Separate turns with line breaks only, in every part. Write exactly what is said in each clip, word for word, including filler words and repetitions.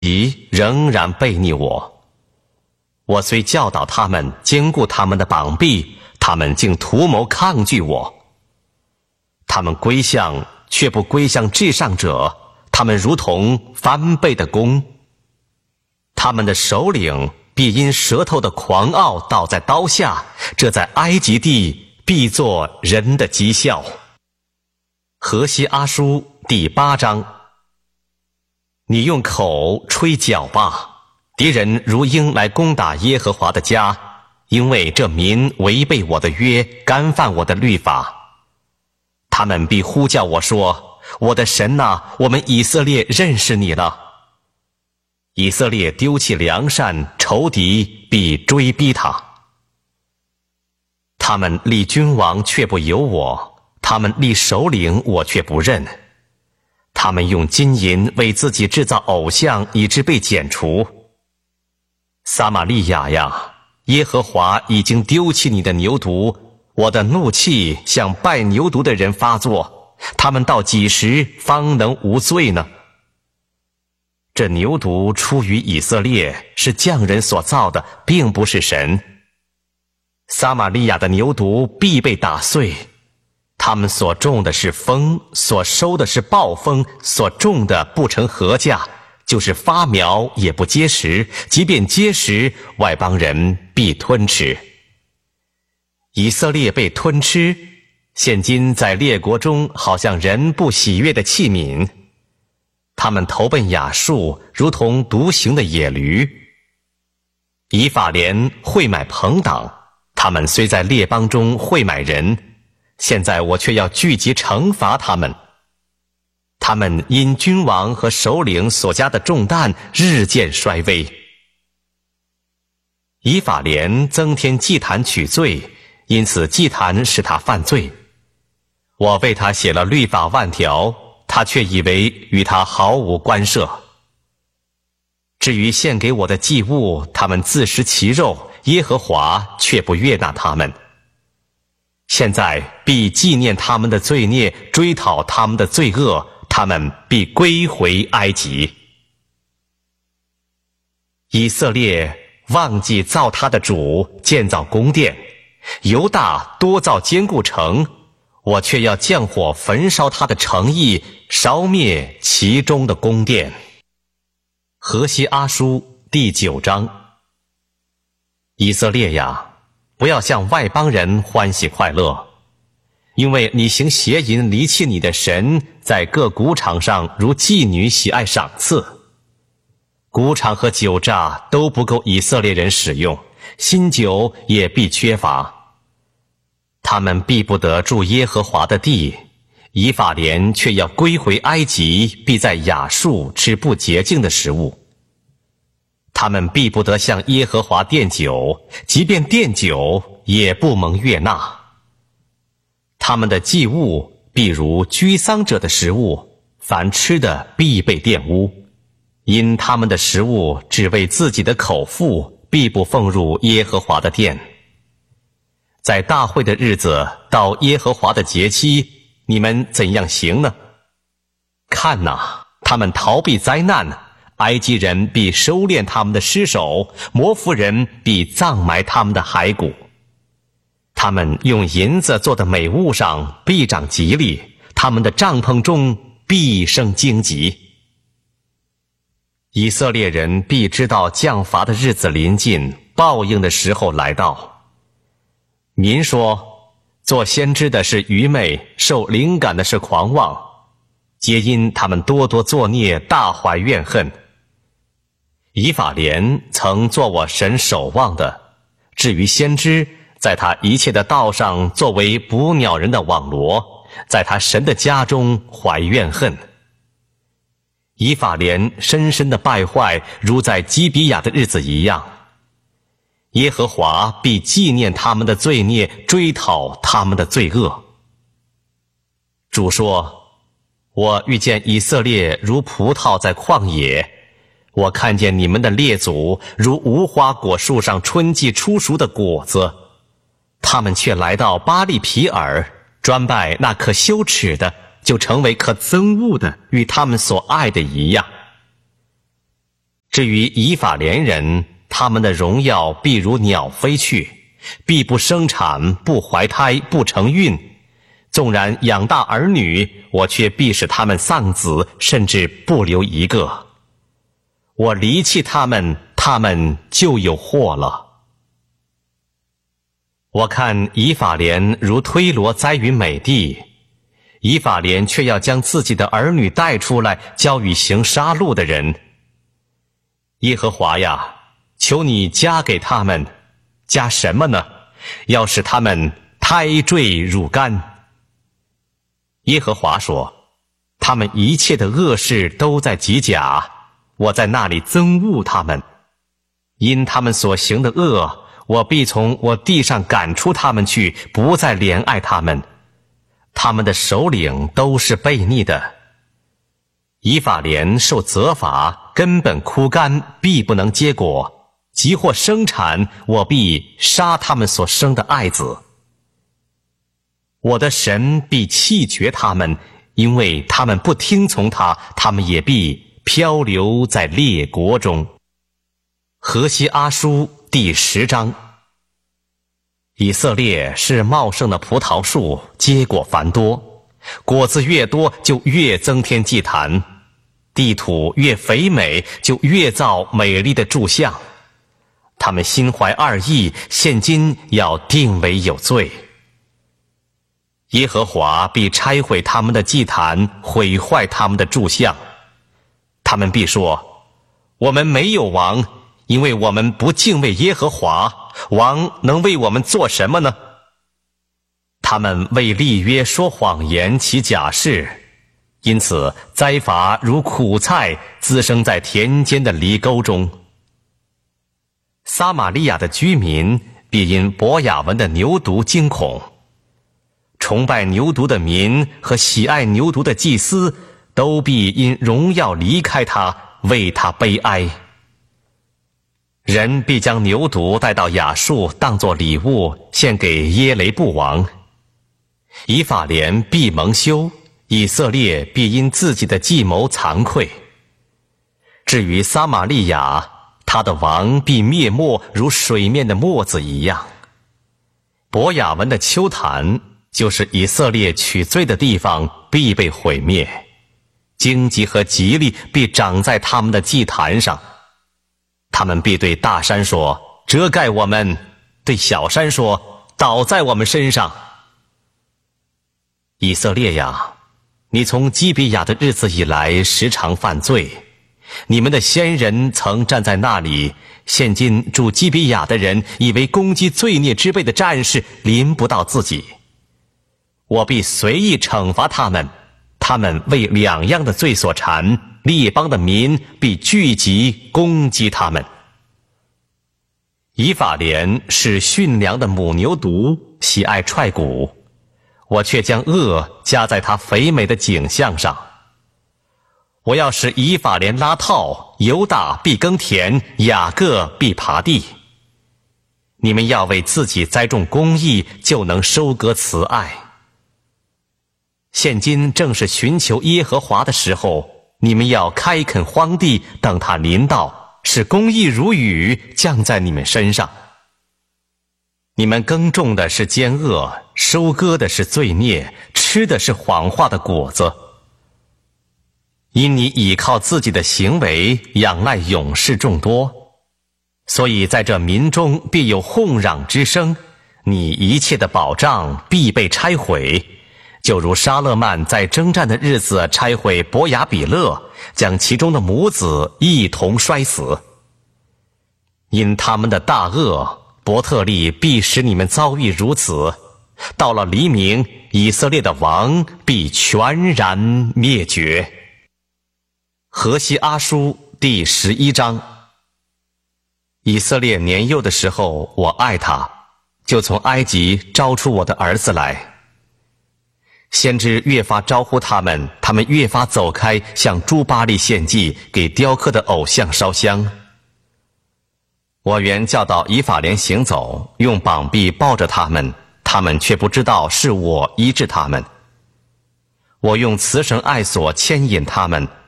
敌仍然背逆我。我虽教导他们，坚固他们的膀臂，他们竟图谋抗拒我。他们归向，却不归向至上者，他们如同翻倍的弓。他们的首领必因舌头的狂傲倒在刀下，这在埃及地必作人的讥笑。何西阿书第八章。你用口吹角吧，敌人如鹰来攻打耶和华的家，因为这民违背我的约，干犯我的律法。他们必呼叫我说：我的神啊，我们以色列认识你了。以色列丢弃良善，仇敌必追逼他。他们立君王却不由我，他们立首领我却不认。他们用金银为自己制造偶像，以致被剪除。撒玛利亚呀，耶和华已经丢弃你的牛犊，我的怒气向拜牛犊的人发作，他们到几时方能无罪呢？这牛犊出于以色列，是匠人所造的，并不是神。撒玛利亚的牛犊必被打碎，他们所种的是风，所收的是暴风，所种的不成禾稼，就是发苗也不结实，即便结实，外邦人必吞吃。以色列被吞吃，现今在列国中好像人不喜悦的器皿。他们投奔亚述，如同独行的野驴。以法莲会买朋党，他们虽在列邦中会买人，现在我却要聚集惩罚他们。他们因君王和首领所加的重担日渐衰微。以法莲增添祭坛取罪，因此祭坛使他犯罪。我为他写了律法万条，他却以为与他毫无关涉。至于献给我的祭物，他们自食其肉，耶和华却不悦纳他们。现在必纪念他们的罪孽，追讨他们的罪恶，他们必归回埃及。以色列忘记造他的主，建造宫殿，犹大多造坚固城，我却要降火焚烧他的城邑，烧灭其中的宫殿。何西阿书第九章。以色列呀，不要向外邦人欢喜快乐，因为你行邪淫，离弃你的神，在各谷场上如妓女喜爱赏赐。谷场和酒榨都不够以色列人使用，新酒也必缺乏。他们必不得住耶和华的地，以法莲却要归回埃及，必在亚述吃不洁净的食物。他们必不得向耶和华奠酒，即便奠酒，也不蒙悦纳。他们的祭物必如居丧者的食物，凡吃的必被玷污。因他们的食物只为自己的口腹，必不奉入耶和华的殿。在大会的日子，到耶和华的节期，你们怎样行呢？看哪，他们逃避灾难，埃及人必收敛他们的尸首，摩弗人必葬埋他们的骸骨。他们用银子做的美物上必长吉利，他们的帐篷中必生荆棘。以色列人必知道降罚的日子临近，报应的时候来到。民说，做先知的是愚昧，受灵感的是狂妄，皆因他们多多作孽，大怀怨恨。以法莲曾做我神守望的，至于先知，在他一切的道上作为捕鸟人的网罗，在他神的家中怀怨恨。以法莲深深的败坏，如在基比亚的日子一样。耶和华必纪念他们的罪孽，追讨他们的罪恶。主说，我遇见以色列如葡萄在旷野，我看见你们的列祖如无花果树上春季初熟的果子，他们却来到巴利皮尔，专拜那可羞耻的，就成为可憎恶的，与他们所爱的一样。 至于以法莲人，他们的荣耀必如鸟飞去，必不生产，不怀胎，不成孕。纵然养大儿女，我却必使他们丧子，甚至不留一个。我离弃他们，他们就有祸了。我看以法莲如推罗栽于美地，以法莲却要将自己的儿女带出来，交与行杀戮的人。耶和华呀，求你加给他们，加什么呢？要使他们胎坠乳干。耶和华说，他们一切的恶事都在吉甲，我在那里憎恶他们。因他们所行的恶，我必从我地上赶出他们去，不再怜爱他们。他们的首领都是悖逆的。以法莲受责罚，根本枯干，必不能结果。即或生产，我必杀他们所生的爱子。我的神必弃绝他们，因为他们不听从他，他们也必漂流在列国中。何西阿书第十章。以色列是茂盛的葡萄树，结果繁多，果子越多，就越增添祭坛。地土越肥美，就越造美丽的柱像。他们心怀二意，现今要定为有罪。耶和华必拆毁他们的祭坛，毁坏他们的柱像。他们必说，我们没有王，因为我们不敬畏耶和华，王能为我们做什么呢？他们为立约说谎言，起假誓，因此灾罚如苦菜，滋生在田间的犁沟中。撒玛利亚的居民必因伯雅文的牛犊惊恐，崇拜牛犊的民和喜爱牛犊的祭司，都必因荣耀离开他，为他悲哀。人必将牛犊带到亚述，当作礼物献给耶雷布王。以法莲必蒙羞，以色列必因自己的计谋惭愧。至于撒玛利亚，他的王必灭没，如水面的沫子一样。伯雅文的丘坛，就是以色列取罪的地方，必被毁灭。荆棘和吉利必长在他们的祭坛上。他们必对大山说，遮盖我们；对小山说，倒在我们身上。以色列呀，你从基比亚的日子以来时常犯罪，你们的先人曾站在那里，现今住基比亚的人以为攻击罪孽之辈的战士临不到自己。我必随意惩罚他们，他们为两样的罪所缠，列邦的民必聚集攻击他们。以法莲是驯良的母牛犊，喜爱踹鼓，我却将恶加在他肥美的颈项上。我要使以法莲拉套，犹大必耕田，雅各必耙地。你们要为自己栽种公义，就能收割慈爱。现今正是寻求耶和华的时候，你们要开垦荒地，等他临到，使公义如雨降在你们身上。你们耕种的是奸恶，收割的是罪孽，吃的是谎话的果子。因你倚靠自己的行为，仰赖勇士众多，所以在这民中必有哄嚷之声，你一切的保障必被拆毁，就如沙勒曼在征战的日子拆毁伯雅比勒，将其中的母子一同摔死。因他们的大恶，伯特利必使你们遭遇如此。到了黎明，以色列的王必全然灭绝。何西阿书第十一章。以色列年幼的时候，我爱他，就从埃及招出我的儿子来。先知越发招呼他们，他们越发走开，向诸巴力献祭，给雕刻的偶像烧香。我原教导以法莲行走，用膀臂抱着他们，他们却不知道是我医治他们。我用慈绳爱索牵引他们，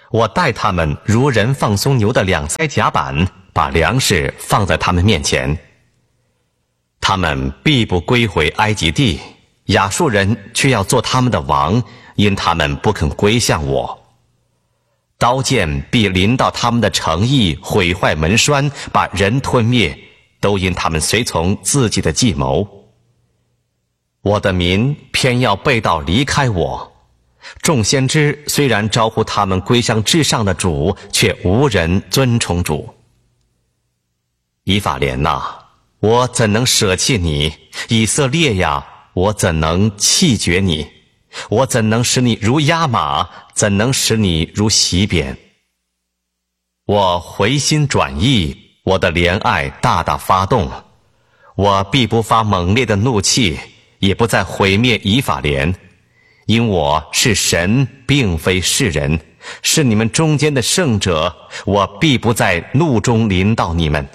我待他们如人放松牛的两腮甲板，把粮食放在他们面前。他们必不归回埃及地，亚述人却要做他们的王，因他们不肯归向我。刀剑必临到他们的城邑，毁坏门栓，把人吞灭，都因他们随从自己的计谋。我的民偏要背道离开我，众先知虽然招呼他们归向至上的主，却无人尊崇主。以法莲哪，我怎能舍弃你？以色列呀，我怎能弃绝你？我怎能使你如压马？怎能使你如洗扁？我回心转意，我的怜爱大大发动，我必不发猛烈的怒气，也不再毁灭以法莲，因我是神，并非是人，是你们中间的圣者，我必不在怒中临到你们。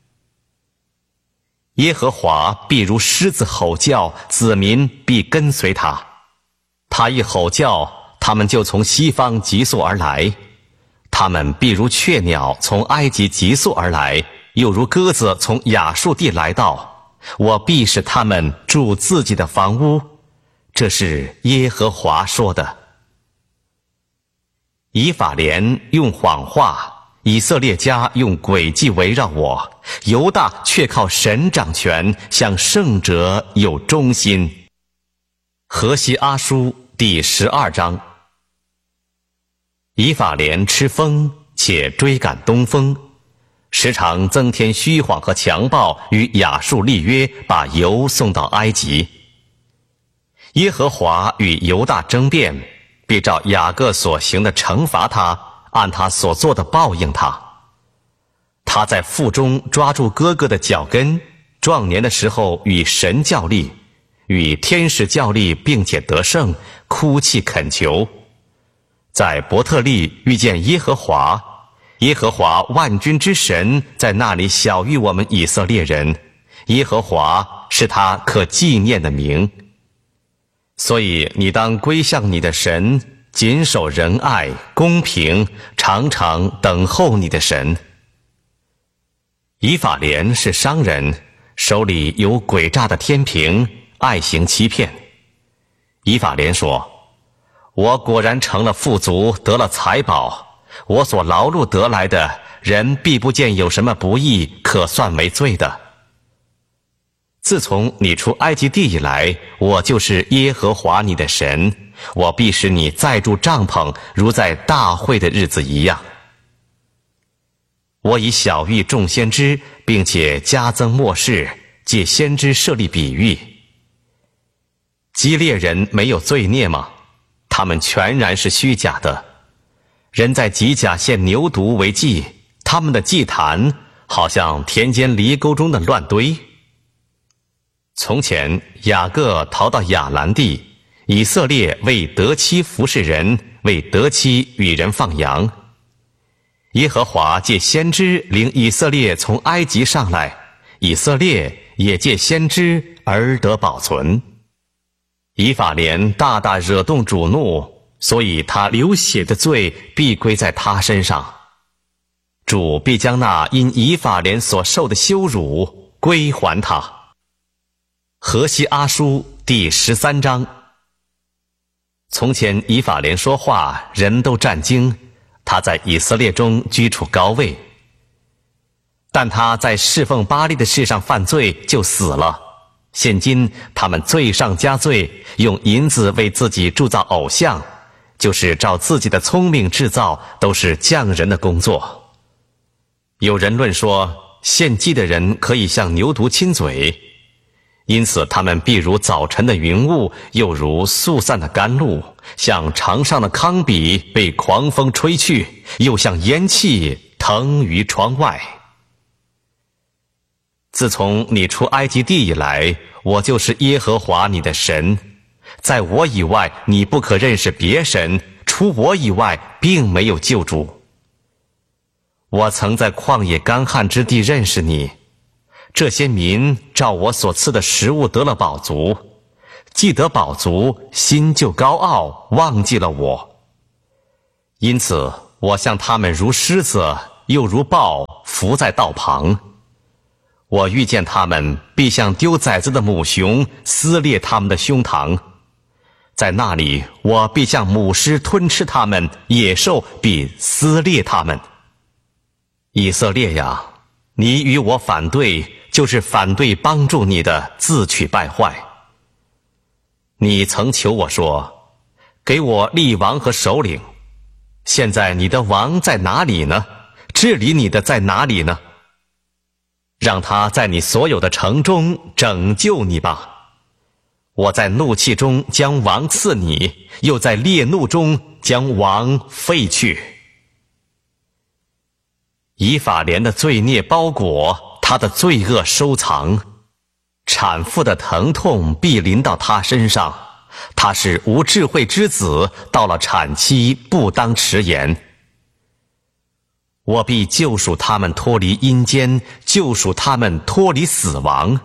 耶和华必如狮子吼叫，子民必跟随他。他一吼叫，他们就从西方急速而来，他们必如雀鸟从埃及急速而来，又如鸽子从亚述地来到。我必使他们住自己的房屋，这是耶和华说的。以法莲用谎话，以色列家用诡计围绕我，犹大却靠神掌权，向圣者有忠心。何西阿书第十二章。以法莲吃风，且追赶东风，时常增添虚谎和强暴，与亚述立约，把油送到埃及。耶和华与犹大争辩，必照雅各所行的惩罚他，按他所做的报应他。他在腹中抓住哥哥的脚跟，壮年的时候与神较力，与天使较力，并且得胜，哭泣恳求。在伯特利遇见耶和华，耶和华万军之神在那里晓谕我们以色列人，耶和华是他可纪念的名。所以你当归向你的神，谨守仁爱公平，常常等候你的神。以法莲是商人，手里有诡诈的天平，爱行欺骗。以法莲说，我果然成了富足，得了财宝，我所劳碌得来的，人必不见有什么不义可算为罪的。自从你出埃及地以来，我就是耶和华你的神，我必使你再住帐篷，如在大会的日子一样。我以晓谕众先知，并且加增末世，借先知设立比喻。基列人没有罪孽吗？他们全然是虚假的。人在吉甲献牛犊为祭，他们的祭坛好像田间犁沟中的乱堆。从前雅各逃到亚兰地，以色列为得妻服侍人，为得妻与人放羊。耶和华借先知领以色列从埃及上来，以色列也借先知而得保存。以法莲大大惹动主怒，所以他流血的罪必归在他身上。主必将那因以法莲所受的羞辱归还他。何西阿书第十三章。从前以法莲说话，人都战惊，他在以色列中居处高位。但他在侍奉巴力的事上犯罪，就死了。现今他们罪上加罪，用银子为自己铸造偶像，就是照自己的聪明制造，都是匠人的工作。有人论说，献祭的人可以向牛犊亲嘴，因此他们必如早晨的云雾，又如速散的甘露，像场上的糠秕被狂风吹去，又像烟气腾于窗外。自从你出埃及地以来，我就是耶和华你的神，在我以外你不可认识别神，除我以外并没有救主。我曾在旷野干旱之地认识你，这些民照我所赐的食物得了饱足，既得饱足，心就高傲，忘记了我。因此我向他们如狮子，又如豹，伏在道旁。我遇见他们，必像丢崽子的母熊，撕裂他们的胸膛。在那里，我必像母狮吞吃他们，野兽必撕裂他们。以色列呀，你与我反对，就是反对帮助你的，自取败坏。你曾求我说，给我立王和首领。现在你的王在哪里呢？治理你的在哪里呢？让他在你所有的城中拯救你吧。我在怒气中将王赐你，又在烈怒中将王废去。以法莲的罪孽包裹，他的罪恶收藏，产妇的疼痛必临到他身上。他是无智慧之子，到了产期不当迟延。我必救赎他们脱离阴间，救赎他们脱离死亡。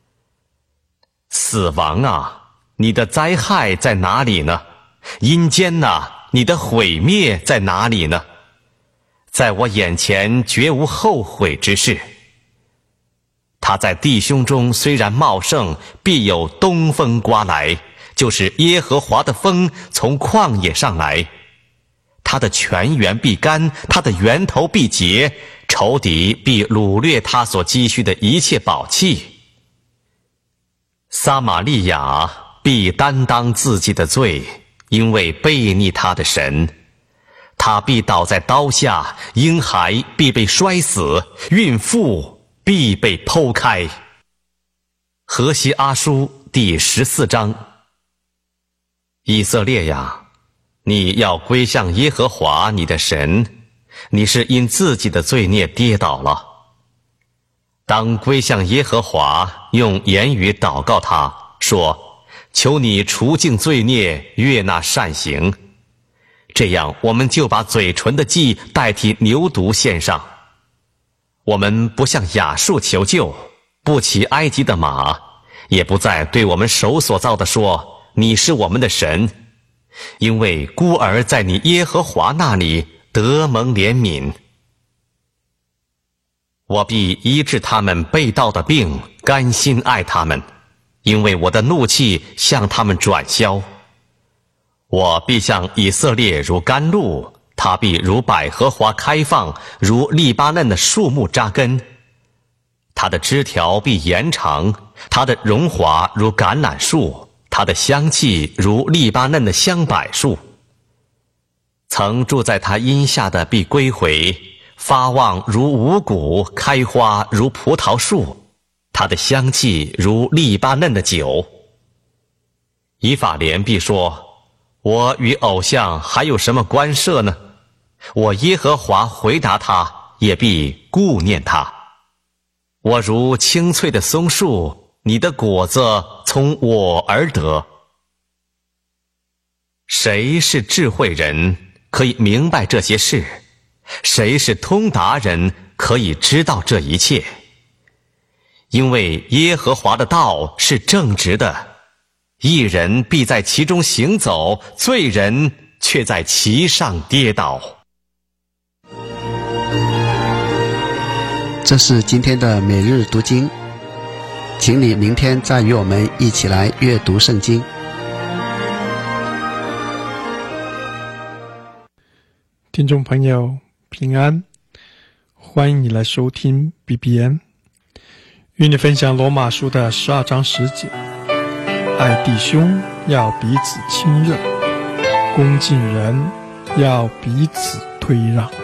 死亡啊，你的灾害在哪里呢？阴间啊，你的毁灭在哪里呢？在我眼前绝无后悔之事。他在弟兄中虽然茂盛，必有东风刮来，就是耶和华的风从旷野上来。他的泉源必干，他的源头必竭，仇敌必掳掠他所积蓄的一切宝器。撒玛利亚必担当自己的罪，因为悖逆他的神。他必倒在刀下，婴孩必被摔死，孕妇必被剖开。何西阿书第十四章。以色列呀，你要归向耶和华你的神，你是因自己的罪孽跌倒了。当归向耶和华，用言语祷告他，说：求你除尽罪孽，悦纳善行。这样我们就把嘴唇的祭代替牛犊献上。我们不向亚述求救，不骑埃及的马，也不再对我们手所造的说，你是我们的神。因为孤儿在你耶和华那里得蒙怜悯。我必医治他们背道的病，甘心爱他们，因为我的怒气向他们转消。我必向以色列如甘露，他必如百合花开放，如利巴嫩的树木扎根。他的枝条必延长，他的荣华如橄榄树，它的香气如利巴嫩的香柏树。曾住在它荫下的必归回，发旺如五谷，开花如葡萄树，它的香气如利巴嫩的酒。以法莲必说，我与偶像还有什么关涉呢？我耶和华回答他，也必顾念他。我如青翠的松树，你的果子从我而得。谁是智慧人，可以明白这些事？谁是通达人，可以知道这一切？因为耶和华的道是正直的，义人必在其中行走，罪人却在其上跌倒。
这是今天的每日读经，请你明天再与我们一起来阅读圣经。
听众朋友平安，欢迎你来收听 B B N， 与你分享罗马书的十二章十节，爱弟兄要彼此亲热，恭敬人要彼此推让。